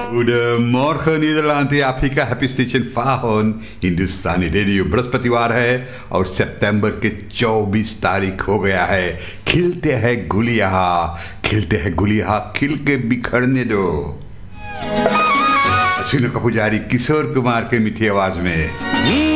Goedemorgen Nederland, ये आप ही का हैप्पी स्टेशन फाहोन हिंदुस्तानी रेडियो। बृहस्पतिवार है और सितंबर के 24 तारीख हो गया है। खिलते हैं गुलिया, खिलते हैं गुलिया, खिल के बिखरने दो। सुनो का पुजारी किशोर कुमार के मीठी आवाज में।